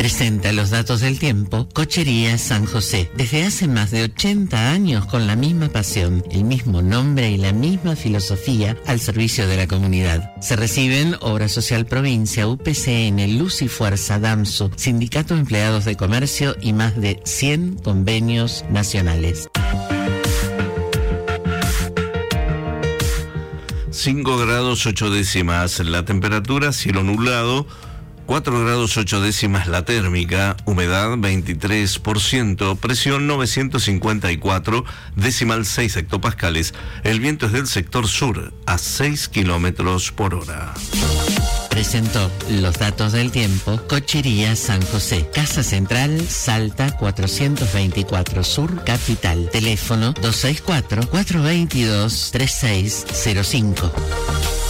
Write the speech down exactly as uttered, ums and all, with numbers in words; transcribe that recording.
Presenta los datos del tiempo Cochería San José. Desde hace más de ochenta años con la misma pasión, el mismo nombre y la misma filosofía al servicio de la comunidad. Se reciben Obra Social Provincia, U P C N, Luz y Fuerza, DAMSU, Sindicato de Empleados de Comercio y más de cien convenios nacionales. cinco grados ocho décimas la temperatura, cielo nublado, cuatro grados ocho décimas la térmica, humedad veintitrés por ciento, presión novecientos cincuenta y cuatro, decimal seis hectopascales. El viento es del sector sur a seis kilómetros por hora. Presentó los datos del tiempo Cochería San José. Casa Central, Salta cuatrocientos veinticuatro Sur, Capital. Teléfono dos seis cuatro, cuatro dos dos, tres seis cero cinco.